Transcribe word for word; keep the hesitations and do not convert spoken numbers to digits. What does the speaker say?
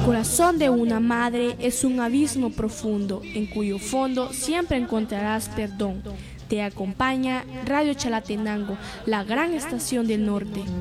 corazón de una madre es un abismo profundo, en cuyo fondo siempre encontrarás perdón. Te acompaña Radio Chalatenango, la gran estación del norte.